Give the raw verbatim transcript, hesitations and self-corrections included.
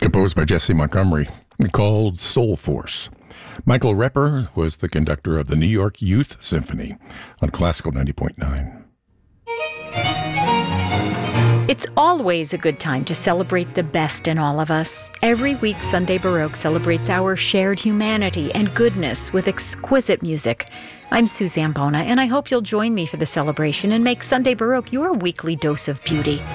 composed by Jesse Montgomery, called Soul Force. Michael Repper was the conductor of the New York Youth Symphony on Classical ninety point nine. It's always a good time to celebrate the best in all of us. Every week, Sunday Baroque celebrates our shared humanity and goodness with exquisite music. I'm Suzanne Bona, and I hope you'll join me for the celebration and make Sunday Baroque your weekly dose of beauty.